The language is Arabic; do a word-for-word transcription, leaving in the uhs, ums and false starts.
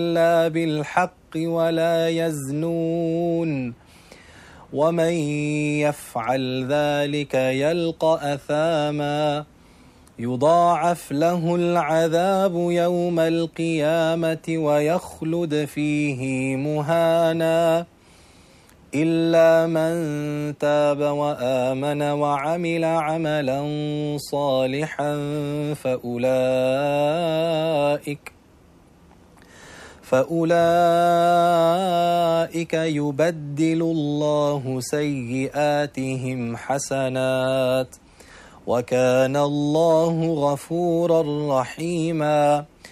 إلا بالحق ولا يزنون ومن يفعل ذلك يلقى أثاما يضاعف له العذاب يوم القيامة ويخلد فيه مهانا إلا من تاب وآمن وعمل عملا صالحا فأولئك فأولئك يبدل الله سيئاتهم حسنات وكان الله غفورا رحيما